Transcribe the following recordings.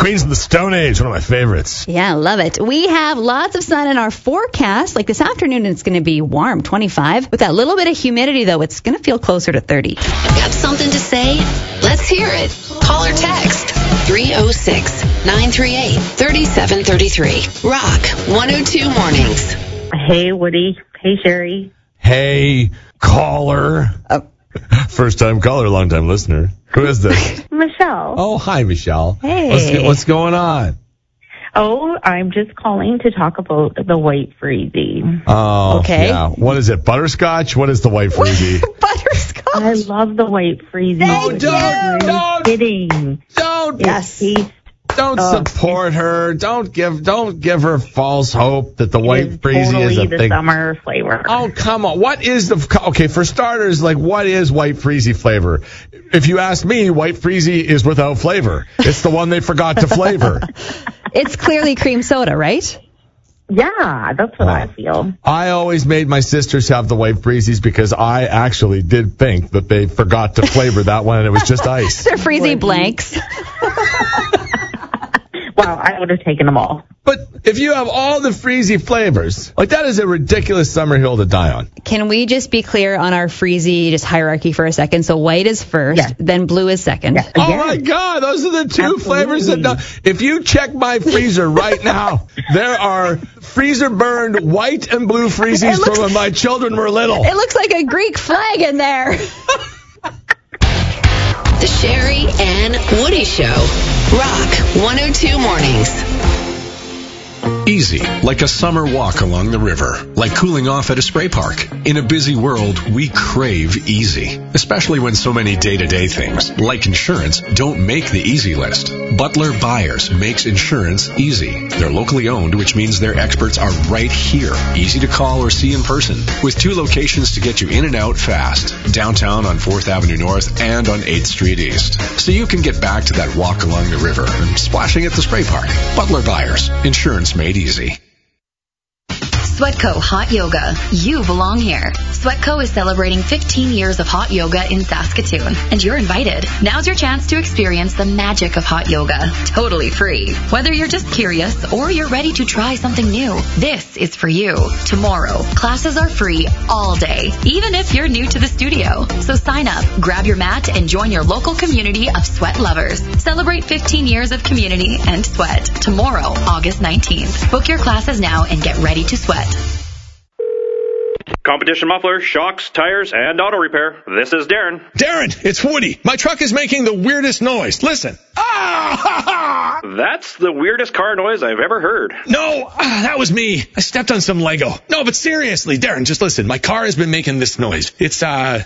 Queens of the Stone Age, one of my favorites. Yeah, love it. We have lots of sun in our forecast. Like this afternoon, it's going to be warm, 25. With that little bit of humidity, though, it's going to feel closer to 30. Got something to say? Let's hear it. Call or text 306-938-3733. Rock 102 Mornings. Hey, Woody. Hey, Sherry. Hey, caller. First time caller, long time listener. Who is this? Michelle. Oh, hi, Michelle. Hey. What's going on? Oh, I'm just calling to talk about the white freezy. Oh, Okay. Yeah. What is it? Butterscotch? What is the white freezy? Butterscotch. I love the white freezy. Thank you. Don't. Kidding. Yes. Don't support her. Don't give her false hope that the white freezy totally is a the thing. summer flavor. Oh, come on. What is okay, for starters, what is white freezy flavor? If you ask me, white freezy is without flavor. It's the one they forgot to flavor. It's clearly cream soda, right? Yeah, that's what I feel. I always made my sisters have the white freezies because I actually did think that they forgot to flavor that one and it was just ice. They're freezy blanks. Wow, I would have taken them all. But if you have all the freezy flavors, that is a ridiculous summer hill to die on. Can we just be clear on our freezy hierarchy for a second? So white is first, then blue is second. Yeah. Oh, my God. Those are the two flavors. If you check my freezer right now, there are freezer-burned white and blue freezies from when my children were little. It looks like a Greek flag in there. The Sherry and Woody Show. Rock 102 Mornings. Easy, like a summer walk along the river, like cooling off at a spray park. In a busy world, we crave easy, especially when so many day-to-day things, like insurance, don't make the easy list. Butler Buyers makes insurance easy. They're locally owned, which means their experts are right here, easy to call or see in person, with 2 locations to get you in and out fast, downtown on 4th Avenue North and on 8th Street East. So you can get back to that walk along the river and splashing at the spray park. Butler Buyers, insurance made easy. Sweatco Hot Yoga. You belong here. Sweatco is celebrating 15 years of hot yoga in Saskatoon, and you're invited. Now's your chance to experience the magic of hot yoga, totally free. Whether you're just curious or you're ready to try something new, this is for you. Tomorrow, classes are free all day, even if you're new to the studio. So sign up, grab your mat, and join your local community of sweat lovers. Celebrate 15 years of community and sweat. Tomorrow, August 19th. Book your classes now and get ready to sweat. Competition Muffler, Shocks, Tires, and Auto Repair. This is Darren. Darren, it's Woody. My truck is making the weirdest noise. Listen. Ah! That's the weirdest car noise I've ever heard. No, that was me. I stepped on some Lego. No, but seriously, Darren, just listen. My car has been making this noise. It's, come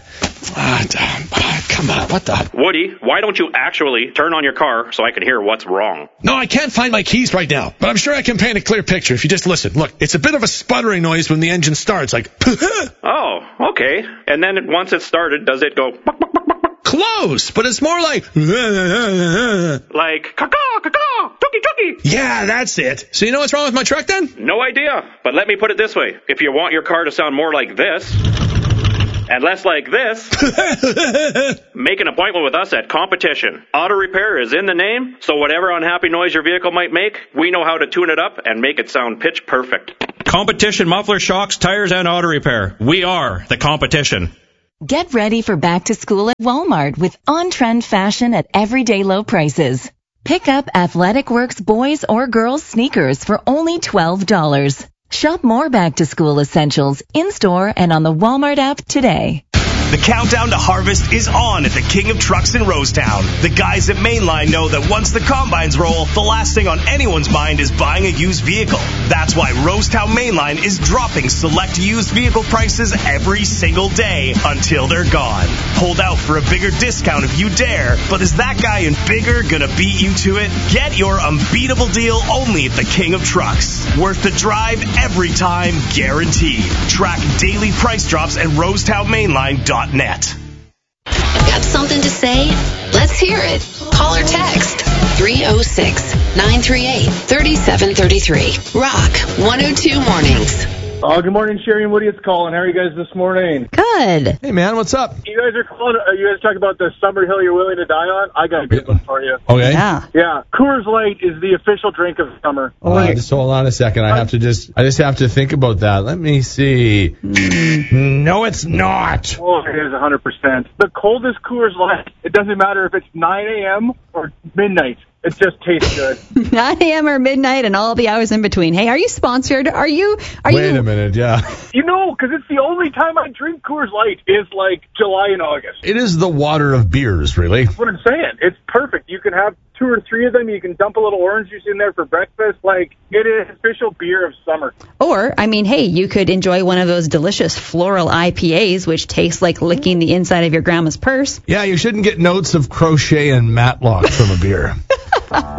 on, what the? Woody, why don't you actually turn on your car so I can hear what's wrong? No, I can't find my keys right now, but I'm sure I can paint a clear picture if you just listen. Look, it's a bit of a sputtering noise when the engine starts, like, Oh, okay. And then once it's started, does it go... Close, but it's more like... Like, caw-caw, caw-caw, tookie-tookie. Yeah, that's it. So you know what's wrong with my truck then? No idea. But let me put it this way. If you want your car to sound more like this... and less like this, make an appointment with us at Competition. Auto Repair is in the name, so whatever unhappy noise your vehicle might make, we know how to tune it up and make it sound pitch perfect. Competition Muffler, Shocks, Tires, and Auto Repair. We are the competition. Get ready for back to school at Walmart with on-trend fashion at everyday low prices. Pick up Athletic Works boys or girls sneakers for only $12. Shop more back-to-school essentials in-store and on the Walmart app today. The countdown to harvest is on at the King of Trucks in Rosetown. The guys at Mainline know that once the combines roll, the last thing on anyone's mind is buying a used vehicle. That's why Rosetown Mainline is dropping select used vehicle prices every single day until they're gone. Hold out for a bigger discount if you dare, but is that guy in bigger gonna beat you to it? Get your unbeatable deal only at the King of Trucks. Worth the drive every time, guaranteed. Track daily price drops at rosetownmainline.net. Got something to say? Let's hear it. Call or text 306-938-3733. Rock 102 Mornings. Oh, good morning, Sherry and Woody. It's Colin. How are you guys this morning? Good. Bud. Hey, man, what's up? You guys are calling. You guys talking about the summer hill you're willing to die on? I got a good one for you. Okay. Yeah. Coors Light is the official drink of summer. Just hold on a second. I just have to think about that. Let me see. No, it's not. Oh, it is 100%. The coldest Coors Light. It doesn't matter if it's 9 a.m. or midnight. It just tastes good. 9 a.m. or midnight and all the hours in between. Hey, are you sponsored? Are you? Wait a minute, yeah. You know, because it's the only time I drink Coors Light is like July and August. It is the water of beers, really. That's what I'm saying. It's perfect. You can have 2 or 3 of them. You can dump a little orange juice in there for breakfast. Like, it is official beer of summer. Or, I mean, hey, you could enjoy one of those delicious floral IPAs, which taste like licking the inside of your grandma's purse. Yeah, you shouldn't get notes of crochet and Matlock from a beer.